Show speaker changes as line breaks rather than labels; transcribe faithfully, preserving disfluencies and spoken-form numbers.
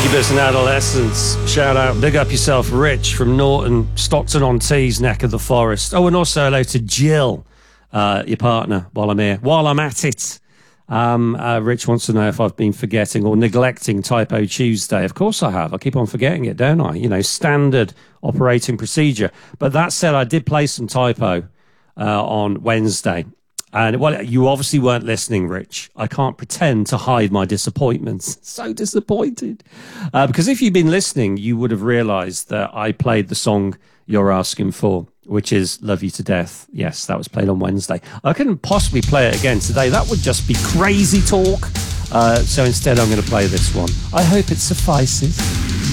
Incubus and Adolescence. Shout out, big up yourself, Rich from Norton, Stockton-on-Tees, neck of the forest. Oh, and also hello to Jill, uh, your partner, while I'm here. While I'm at it, um, uh, Rich wants to know if I've been forgetting or neglecting Typo Tuesday. Of course I have. I keep on forgetting it, don't I? You know, standard operating procedure. But that said, I did play some Typo uh, on Wednesday. And, well, you obviously weren't listening, Rich. I can't pretend to hide my disappointments. So disappointed. Uh, because if you'd been listening, you would have realised that I played the song you're asking for, which is Love You to Death. Yes, that was played on Wednesday. I couldn't possibly play it again today. That would just be crazy talk. Uh, so instead, I'm going to play this one. I hope it suffices.